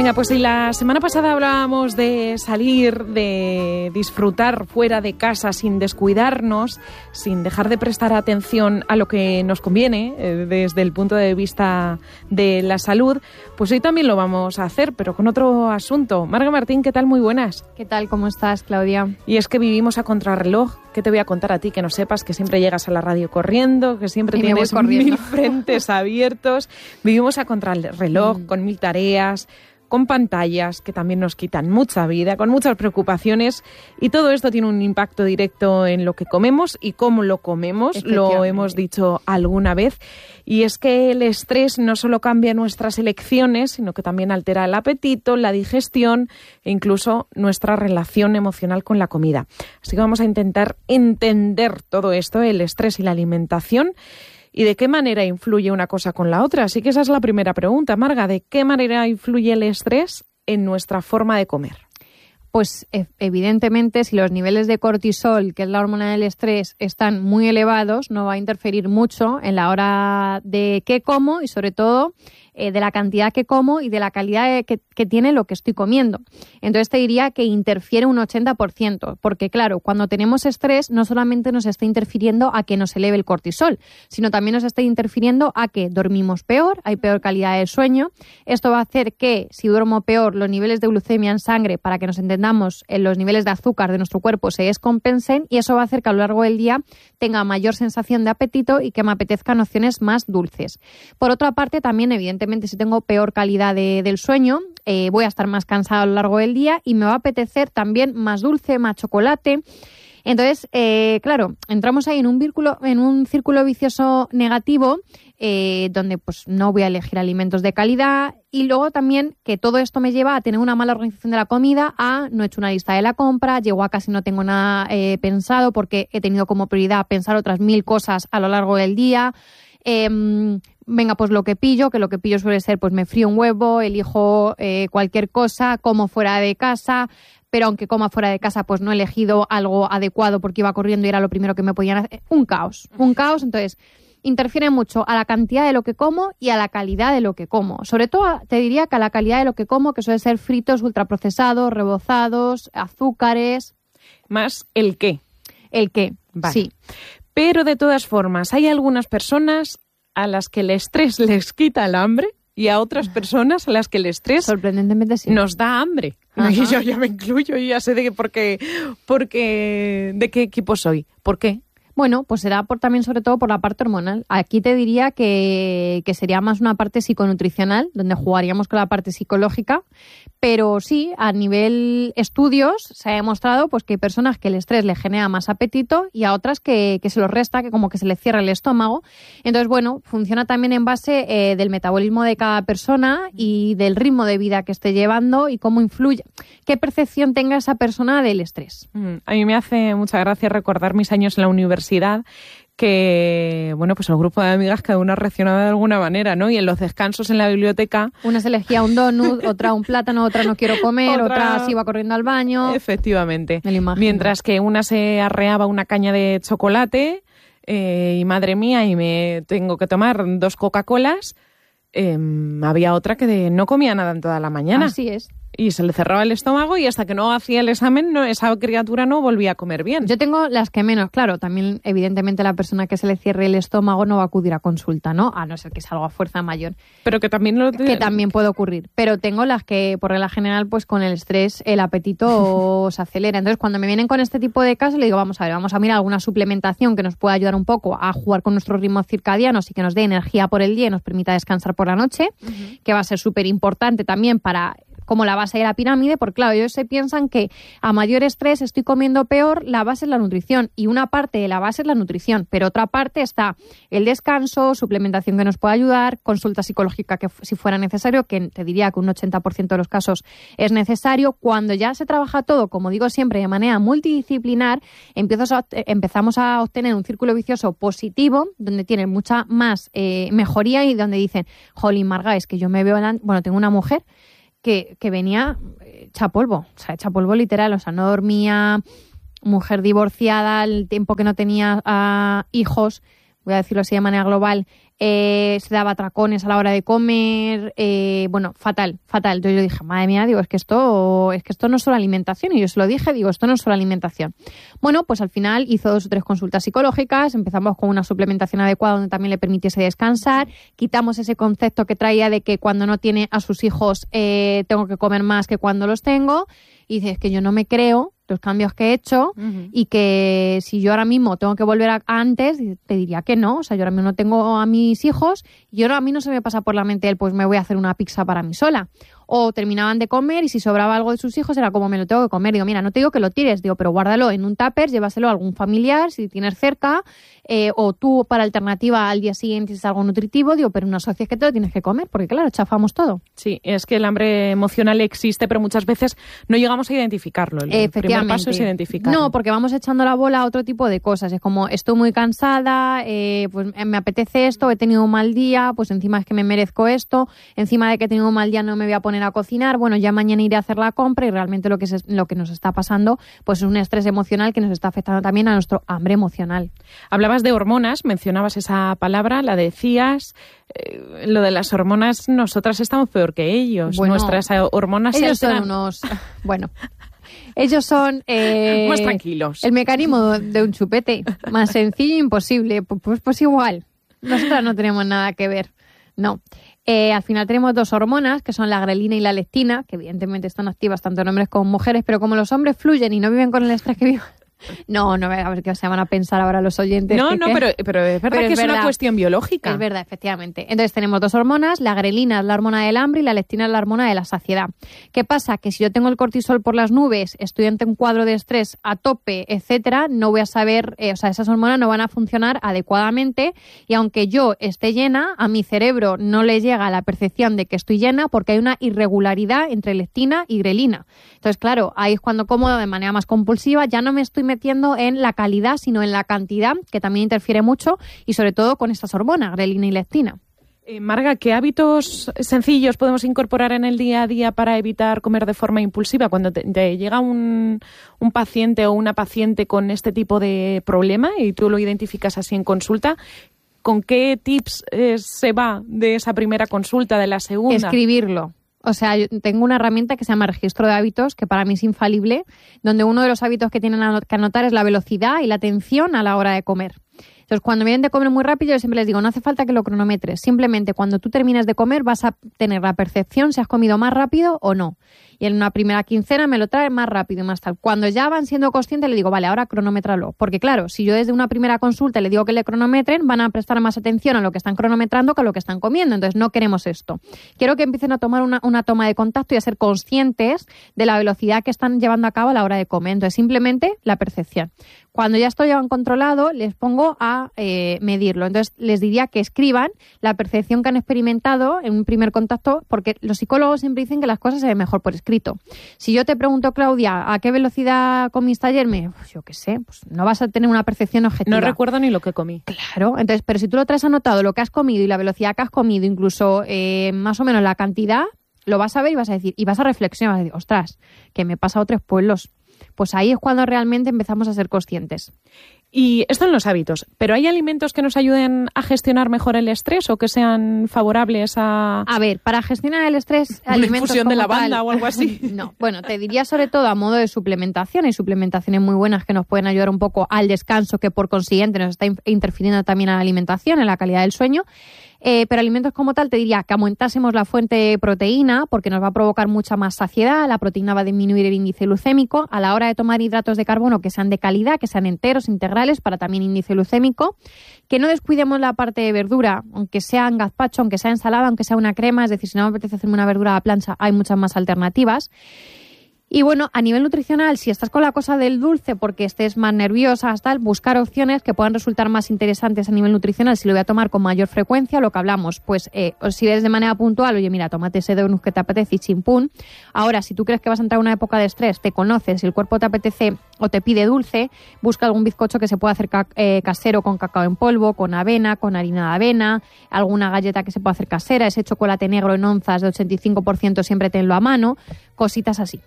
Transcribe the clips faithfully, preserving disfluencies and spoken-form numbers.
Venga, pues si la semana pasada hablábamos de salir, de disfrutar fuera de casa sin descuidarnos, sin dejar de prestar atención a lo que nos conviene eh, desde el punto de vista de la salud, pues hoy también lo vamos a hacer, pero con otro asunto. Marga Martín, ¿qué tal? Muy buenas. ¿Qué tal? ¿Cómo estás, Claudia? Y es que vivimos a contrarreloj. ¿Qué te voy a contar a ti? Que no sepas que siempre llegas a la radio corriendo, que siempre y tienes mil frentes abiertos. Vivimos a contrarreloj, mm. con mil tareas, con pantallas que también nos quitan mucha vida, con muchas preocupaciones, y todo esto tiene un impacto directo en lo que comemos y cómo lo comemos, lo hemos dicho alguna vez, y es que el estrés no solo cambia nuestras elecciones, sino que también altera el apetito, la digestión e incluso nuestra relación emocional con la comida. Así que vamos a intentar entender todo esto, el estrés y la alimentación, ¿y de qué manera influye una cosa con la otra? Así que esa es la primera pregunta, Marga. ¿De qué manera influye el estrés en nuestra forma de comer? Pues evidentemente, si los niveles de cortisol, que es la hormona del estrés, están muy elevados, no va a interferir mucho en la hora de qué como y sobre todo eh, de la cantidad que como y de la calidad de, que, que tiene lo que estoy comiendo. Entonces te diría que interfiere un ochenta por ciento, porque claro, cuando tenemos estrés no solamente nos está interfiriendo a que nos eleve el cortisol, sino también nos está interfiriendo a que dormimos peor, hay peor calidad de sueño. Esto va a hacer que, si duermo peor, los niveles de glucemia en sangre, para que nos entendamos, en los niveles de azúcar de nuestro cuerpo se descompensen, y eso va a hacer que a lo largo del día tenga mayor sensación de apetito y que me apetezcan opciones más dulces. Por otra parte, también evidentemente si tengo peor calidad de, del sueño, eh, voy a estar más cansada a lo largo del día y me va a apetecer también más dulce, más chocolate. Entonces, eh, claro, entramos ahí en un círculo, en un círculo vicioso negativo, eh, donde pues no voy a elegir alimentos de calidad, y luego también que todo esto me lleva a tener una mala organización de la comida, a no he hecho una lista de la compra, llego a casi no tengo nada eh, pensado porque he tenido como prioridad pensar otras mil cosas a lo largo del día. Eh, venga, pues lo que pillo, que lo que pillo suele ser, pues me frío un huevo, elijo eh, cualquier cosa, como fuera de casa, pero aunque coma fuera de casa, pues no he elegido algo adecuado porque iba corriendo y era lo primero que me podían hacer. Un caos, un caos. Entonces, interfiere mucho a la cantidad de lo que como y a la calidad de lo que como. Sobre todo, te diría que a la calidad de lo que como, que suele ser fritos, ultraprocesados, rebozados, azúcares. Más el qué. El qué, vale. Sí. Pero de todas formas, hay algunas personas a las que el estrés les quita el hambre y a otras personas a las que el estrés sorprendentemente sí nos da hambre. Ajá. Y yo ya me incluyo y ya sé de qué, porque, porque, de qué equipo soy. ¿Por qué? Bueno, pues será por, también sobre todo por la parte hormonal. Aquí te diría que, que sería más una parte psiconutricional, donde jugaríamos con la parte psicológica, pero sí, a nivel estudios se ha demostrado pues que hay personas que el estrés le genera más apetito y a otras que, que se los resta, que como que se les cierra el estómago. Entonces, bueno, funciona también en base eh, del metabolismo de cada persona y del ritmo de vida que esté llevando y cómo influye, qué percepción tenga esa persona del estrés. Mm, a mí me hace mucha gracia recordar mis años en la universidad, que, bueno, pues el grupo de amigas cada una reaccionaba de alguna manera, ¿no? Y en los descansos en la biblioteca... Una se elegía un donut, otra un plátano, otra no quiero comer, otra, otra se iba corriendo al baño. Efectivamente. Mientras que una se arreaba una caña de chocolate eh, y madre mía, y me tengo que tomar dos Coca-Colas, eh, había otra que de, no comía nada en toda la mañana. Así es. Y se le cerraba el estómago y hasta que no hacía el examen no, esa criatura no volvía a comer bien. Yo tengo las que menos, claro, también evidentemente la persona que se le cierre el estómago no va a acudir a consulta, ¿no? A no ser que sea algo a fuerza mayor. Pero que también lo... Que también puede ocurrir. Pero tengo las que, por regla general, pues con el estrés el apetito se acelera. Entonces, cuando me vienen con este tipo de casos, le digo, vamos a ver, vamos a mirar alguna suplementación que nos pueda ayudar un poco a jugar con nuestros ritmos circadianos y que nos dé energía por el día y nos permita descansar por la noche, uh-huh. que va a ser súper importante también para... como la base de la pirámide, porque claro, ellos se piensan que a mayor estrés estoy comiendo peor, la base es la nutrición, y una parte de la base es la nutrición, pero otra parte está el descanso, suplementación que nos pueda ayudar, consulta psicológica que si fuera necesario, que te diría que un ochenta por ciento de los casos es necesario. Cuando ya se trabaja todo, como digo siempre, de manera multidisciplinar, a, empezamos a obtener un círculo vicioso positivo, donde tienen mucha más eh, mejoría y donde dicen, jolín, Marga, es que yo me veo, en... bueno, tengo una mujer Que, que venía hecha polvo, o sea, hecha polvo literal, o sea, no dormía, mujer divorciada, el tiempo que no tenía uh, hijos, voy a decirlo así de manera global, eh, se daba atracones a la hora de comer, eh, bueno, fatal, fatal. Entonces yo dije, madre mía, digo, es que esto es que esto no es solo alimentación. Y yo se lo dije, digo, esto no es solo alimentación. Bueno, pues al final hizo dos o tres consultas psicológicas, empezamos con una suplementación adecuada donde también le permitiese descansar, quitamos ese concepto que traía de que cuando no tiene a sus hijos eh, tengo que comer más que cuando los tengo, y dice, es que yo no me creo los cambios que he hecho, uh-huh. y que si yo ahora mismo tengo que volver a antes, te diría que no. O sea, yo ahora mismo no tengo a mis hijos y ahora a mí no se me pasa por la mente el, pues me voy a hacer una pizza para mí sola. O terminaban de comer y si sobraba algo de sus hijos era como, me lo tengo que comer. Digo, mira, no te digo que lo tires, digo, pero guárdalo en un tupper, llévaselo a algún familiar si tienes cerca, eh, o tú para alternativa al día siguiente si es algo nutritivo, digo, pero no asocies que te lo tienes que comer, porque claro, chafamos todo. Sí, es que el hambre emocional existe, pero muchas veces no llegamos a identificarlo. El primer paso es identificarlo. No, porque vamos echando la bola a otro tipo de cosas. Es como, estoy muy cansada, eh, pues me apetece esto, he tenido un mal día, pues encima es que me merezco esto, encima de que he tenido un mal día no me voy a poner a cocinar, bueno, ya mañana iré a hacer la compra, y realmente lo que, es, lo que nos está pasando pues es un estrés emocional que nos está afectando también a nuestro hambre emocional. Hablabas de hormonas, mencionabas esa palabra, la decías, eh, lo de las hormonas, nosotras estamos peor que ellos. Bueno, nuestras hormonas ellos se alteran. Son unos, bueno, ellos son eh, más tranquilos. El mecanismo de un chupete, más sencillo e imposible, pues, pues igual, nosotras no tenemos nada que ver, no. Eh, al final tenemos dos hormonas, que son la grelina y la leptina, que evidentemente están activas tanto en hombres como mujeres, pero como los hombres fluyen y no viven con el estrés que viven... No, no, a ver qué se van a pensar ahora los oyentes. No, que, no, que... pero, pero es verdad pero que es, es verdad. Una cuestión biológica. Es verdad, efectivamente. Entonces tenemos dos hormonas, la grelina es la hormona del hambre y la leptina es la hormona de la saciedad. ¿Qué pasa? Que si yo tengo el cortisol por las nubes, estoy ante un cuadro de estrés a tope, etcétera, no voy a saber, eh, o sea, esas hormonas no van a funcionar adecuadamente, y aunque yo esté llena, a mi cerebro no le llega la percepción de que estoy llena porque hay una irregularidad entre leptina y grelina. Entonces, claro, ahí es cuando como de manera más compulsiva, ya no me estoy metiendo en la calidad, sino en la cantidad, que también interfiere mucho, y sobre todo con estas hormonas, grelina y leptina. Eh, Marga, ¿qué hábitos sencillos podemos incorporar en el día a día para evitar comer de forma impulsiva? Cuando te, te llega un, un paciente o una paciente con este tipo de problema y tú lo identificas así en consulta, ¿con qué tips eh, se va de esa primera consulta, de la segunda? Escribirlo. O sea, yo tengo una herramienta que se llama registro de hábitos, que para mí es infalible, donde uno de los hábitos que tienen que anotar es la velocidad y la atención a la hora de comer. Entonces, cuando vienen de comer muy rápido, yo siempre les digo, no hace falta que lo cronometres. Simplemente cuando tú termines de comer vas a tener la percepción si has comido más rápido o no. Y en una primera quincena me lo trae más rápido y más tal. Cuando ya van siendo conscientes, le digo, vale, ahora cronométralo. Porque claro, si yo desde una primera consulta le digo que le cronometren, van a prestar más atención a lo que están cronometrando que a lo que están comiendo. Entonces, no queremos esto. Quiero que empiecen a tomar una, una toma de contacto y a ser conscientes de la velocidad que están llevando a cabo a la hora de comer. Entonces, simplemente la percepción. Cuando ya esto llevan controlado, les pongo a eh, medirlo. Entonces, les diría que escriban la percepción que han experimentado en un primer contacto, porque los psicólogos siempre dicen que las cosas se ven mejor por escrito. Si yo te pregunto, Claudia, ¿a qué velocidad comiste ayer? Me, pues yo qué sé, pues no vas a tener una percepción objetiva. No recuerdo ni lo que comí. Claro, entonces, pero si tú lo traes anotado, lo que has comido y la velocidad que has comido, incluso eh, más o menos la cantidad, lo vas a ver y vas a decir, y vas a reflexionar, vas a decir, ostras, que me he pasado tres pueblos. Pues ahí es cuando realmente empezamos a ser conscientes. Y esto en los hábitos, ¿pero hay alimentos que nos ayuden a gestionar mejor el estrés o que sean favorables a...? A ver, para gestionar el estrés... ¿Una alimentos infusión de lavanda tal, o algo así? No, bueno, te diría sobre todo a modo de suplementación. Hay suplementaciones muy buenas que nos pueden ayudar un poco al descanso, que por consiguiente nos está interfiriendo también en la alimentación, en la calidad del sueño. Eh, pero alimentos como tal, te diría que aumentásemos la fuente de proteína porque nos va a provocar mucha más saciedad, la proteína va a disminuir el índice glucémico. A la hora de tomar hidratos de carbono que sean de calidad, que sean enteros, integrales, para también índice glucémico. Que no descuidemos la parte de verdura, aunque sea en gazpacho, aunque sea ensalada, aunque sea una crema, es decir, si no me apetece hacerme una verdura a la plancha, hay muchas más alternativas. Y bueno, a nivel nutricional, si estás con la cosa del dulce porque estés más nerviosa, tal, buscar opciones que puedan resultar más interesantes a nivel nutricional, si lo voy a tomar con mayor frecuencia, lo que hablamos, pues eh, si ves de manera puntual, oye, mira, tómate ese donut que te apetece y chimpún. Ahora, si tú crees que vas a entrar en una época de estrés, te conoces, si el cuerpo te apetece o te pide dulce, busca algún bizcocho que se pueda hacer ca- eh, casero con cacao en polvo, con avena, con harina de avena, alguna galleta que se pueda hacer casera, ese chocolate negro en onzas de ochenta y cinco por ciento siempre tenlo a mano, cositas así.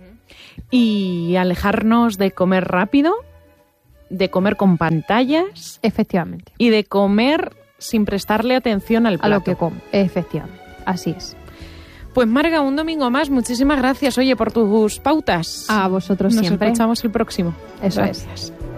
Y alejarnos de comer rápido, de comer con pantallas. Efectivamente. Y de comer sin prestarle atención al plato. A lo que come, efectivamente, así es. Pues Marga, un domingo más, muchísimas gracias, oye, por tus pautas. A vosotros Nos siempre. Nos escuchamos el próximo. Eso gracias. es.